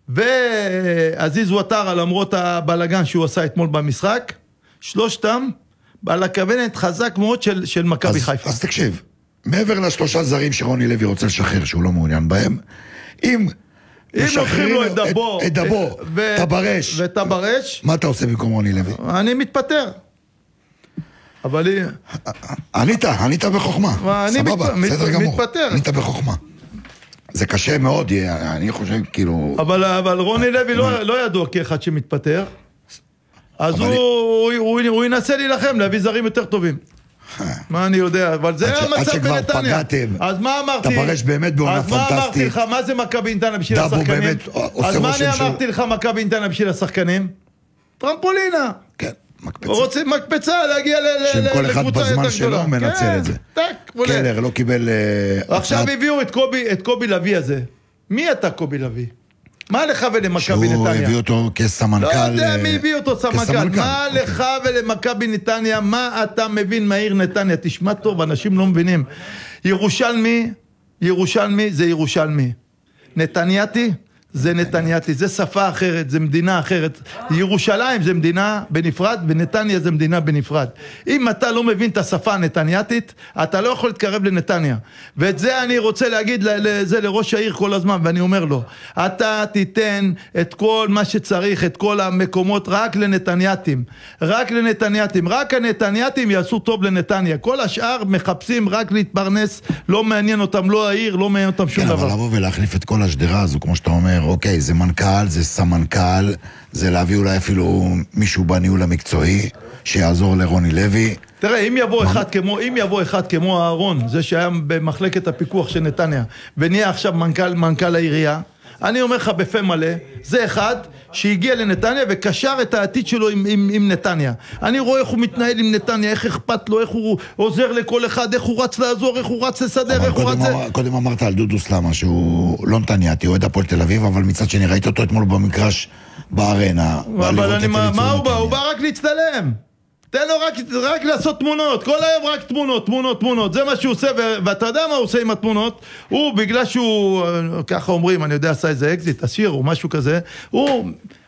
ועזיז וטרה, למרות הבלגן שהוא עשה אתמול במשחק, שלושתם על הכוונת חזק מאוד של מכבי חיפה. אז תקשיב, מעבר לשלושה זרים שרוני לוי רוצה לשחרר, שהוא לא מעוניין בהם, אם לוקחים לו את דבו וטברש, מה אתה עושה במקום רוני לוי? אני מתפטר. אבל ענית בחוכמה. סבבה, בסדר גמור. ענית בחוכמה. זה קשה מאוד, אני חושב כאילו... אבל רוני לוי לא ידוע כאחד שמתפטר, אז הוא ינסה להילחם, להביא זרים יותר טובים. מה אני יודע, אבל זה המצב בנתניה. אז מה אמרתי? טברש באמת בעונה פנטסטית. אז מה אמרתי לך, מה זה מכבי נתניה בשביל השחקנים? אז מה אני אמרתי לך מכבי נתניה בשביל השחקנים? טרמפולינה. כן, מקפצה. רוצים מקפצה להגיע לקבוצה יותר גדולה. שכל אחד בזמן שלו מנצל את זה. קלר לא קיבל... עכשיו הביאו את קובי לוי הזה. מי אתה קובי לוי? מה לך ולמכבי נתניה? שהוא הביא אותו כסמנכ"ל. לא יודע מי הביא אותו סמנכ"ל. מה לך ולמכבי נתניה? מה אתה מבין מהעיר נתניה? תשמע טוב, אנשים לא מבינים. ירושלמי זה ירושלמי. נתנייתי זה נתנייתי, זה שפה אחרת, זה מדינה אחרת. ירושלים זה מדינה בנפרד, ונתניה זה מדינה בנפרד. אם אתה לא מבין את השפה הנתנייתית, אתה לא יכול להתקרב לנתניה. ואת זה אני רוצה להגיד לראש העיר כל הזמן, ואני אומר לו, אתה תיתן את כל מה שצריך, את כל המקומות, רק לנתנייתים. רק לנתנייתים. רק הנתנייתים יעשו טוב לנתניה. כל השאר מחפשים רק להתפרנס, לא מעניין אותם, לא העיר, לא מעניין אותם שום דבר. אבל לבוא ולהחליף את כל השדרה הזו, כמו שאתה אומר, אוקיי, זה מנכ"ל, זה סמנכ"ל, זה להביא אולי אפילו מישהו בניהול המקצועי, שיעזור לרוני לוי. תראה, אם יבוא אחד כמו אהרון, זה שהיה במחלקת הפיקוח של נתניה, ונהיה עכשיו מנכ"ל העירייה, אני אומר לך בפה מלא, זה אחד שהגיע לנתניה וקשר את העתיד שלו עם נתניה. אני רואה איך הוא מתנהל עם נתניה, איך אכפת לו, איך הוא עוזר לכל אחד, איך הוא רץ לעזור, איך הוא רץ לסדר, איך הוא רץ... קודם אמרת על דודו סלמה שהוא לא נתנייתי, הוא עד הפועל תל אביב, אבל מצד שני ראית אותו אתמול במגרש בארנה. אבל מה הוא בא? הוא בא רק להצטלם. תן לו רק לעשות תמונות, כל היום רק תמונות, זה מה שהוא עושה, ואתה יודע מה הוא עושה עם התמונות? הוא, בגלל שהוא, ככה אומרים, אני יודע, עשה איזה אקזיט, עשיר או משהו כזה, הוא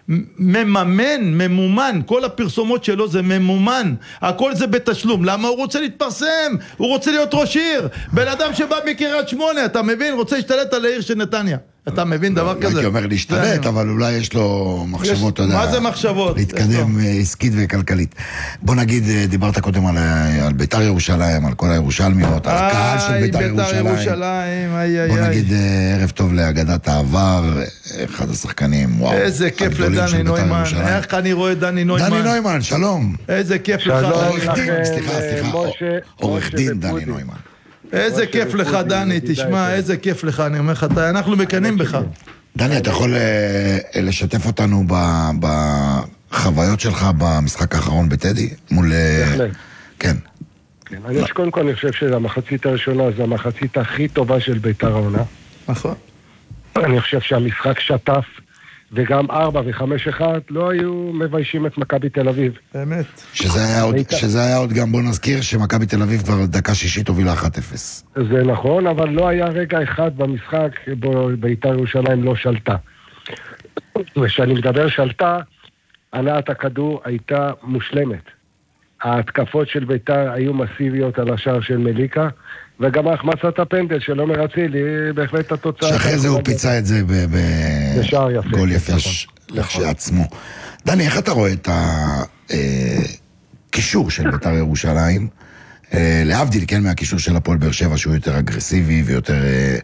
ממומן, כל הפרסומות שלו זה ממומן, הכל זה בתשלום. למה הוא רוצה להתפרסם? הוא רוצה להיות ראש עיר, בן אדם שבא מקריית שמונה, אתה מבין? רוצה להשתלט על העיר של נתניה. אתה מבין דבר כזה? הייתי אומר להשתלט, אבל אולי יש לו מחשבות, אתה יודע. מה זה מחשבות? להתקדם עסקית וכלכלית. בוא נגיד, דיברת קודם על ביתר ירושלים, על כל הירושלמיות, על הקהל של ביתר ירושלים. בוא נגיד ערב טוב להגדת העבר, אחד השחקנים, וואו. איזה כיף לדני נוימן, איך אני רואה דני נוימן. דני נוימן, שלום. איזה כיף לך. סליחה, עורך דין דני נוימן. איזה כיף לך דני, תשמע, איזה כיף לך, אני אומר לך, אנחנו מקנים בך. דני, אתה יכול לשתף אותנו בחוויות שלך במשחק האחרון בטדי? מול... כן. קודם כל אני חושב שהמחצית הראשונה זה המחצית הכי טובה של ביתר העונה. נכון. אני חושב שהמשחק שטף, וגם 4 ו5-1 לא היו מביישים את מכבי תל אביב. באמת. שזה היה עוד גם, בוא נזכיר, שמכבי תל אביב כבר דקה שישית הובילה 1-0. זה נכון, אבל לא היה רגע אחד במשחק בו ביתר ירושלים לא שלטה. וכשאני מדבר שלטה, הנעת הכדור הייתה מושלמת. ההתקפות של ביתר היו מסיביות על השער של מליקה, וגם החמצת הפנדל של עומר אצילי, בהחלט התוצאה... שאחרי זה הוא פיצה את זה בגול יפה כשעצמו. דני, איך אתה רואה את הקישור של ביתר ירושלים? להבדיל, כן, מהקישור של הפועל באר שבע, שהוא יותר אגרסיבי ויותר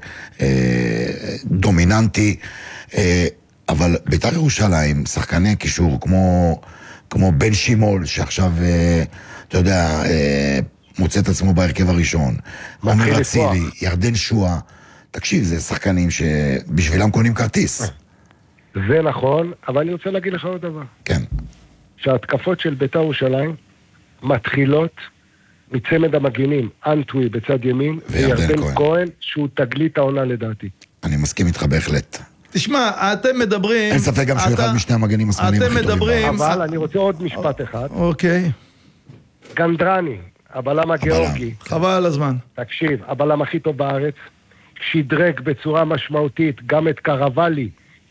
דומיננטי, אבל ביתר ירושלים, שחקני קישור כמו בן שימול, שעכשיו, אתה יודע... מוצא את עצמו בהרכב הראשון, עומר אצילי, ירדן שואה, תקשיב, זה שחקנים שבשבילם קונים כרטיס. זה נכון, אבל אני רוצה להגיד לך עוד דבר. כן. שההתקפות של ביתר ירושלים מתחילות מצמד המגינים, אנטווי בצד ימין, וירדן כהן, שהוא תגלית העונה לדעתי. אני מסכים איתך בהחלט. תשמע, אתם מדברים... אין ספק גם שהוא אחד משני המגנים השמאליים הכי טובים. אבל אני רוצה עוד משפט אחד. אוקיי. גנדרני. הבלם הגיאורגי. חבל על הזמן. תקשיב, הבלם הכי טוב בארץ, שדרג בצורה משמעותית גם את קרבלי